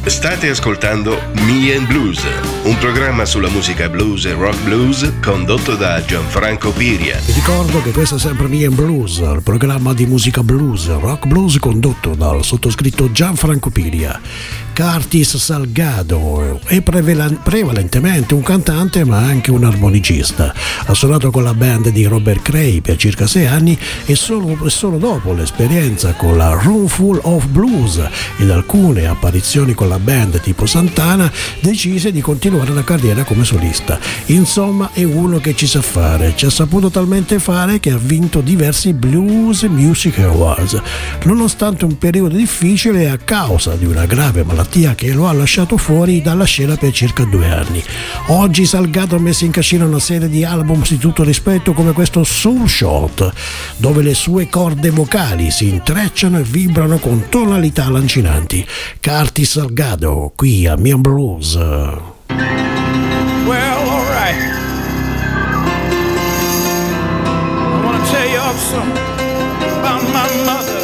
State ascoltando Me and Blues, un programma sulla musica blues e rock blues condotto da Gianfranco Piria. Vi ricordo che questo è sempre Me and Blues, il programma di musica blues, rock blues condotto dal sottoscritto Gianfranco Piria. Curtis Salgado è prevalentemente un cantante ma anche un armonicista. Ha suonato con la band di Robert Cray per circa 6 anni e solo dopo l'esperienza con la Roomful of Blues ed alcune apparizioni con la band tipo Santana decise di continuare la carriera come solista. Insomma, è uno che ci sa fare, ci ha saputo talmente fare che ha vinto diversi Blues Music Awards, nonostante un periodo difficile a causa di una grave malattia che lo ha lasciato fuori dalla scena per circa 2 anni. Oggi Salgado ha messo in cascina una serie di album di tutto rispetto come questo Soul Shot, dove le sue corde vocali si intrecciano e vibrano con tonalità lancinanti. Curtis Salgado qui a Me and Blues. Well, all right. I want to tell you something about my mother.